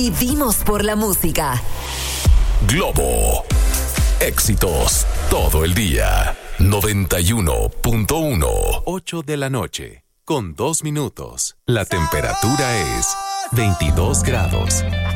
Vivimos por la música. Globo. Éxitos todo el día. 91.1. 8 de la noche, con 2 minutos. La temperatura es 22 grados.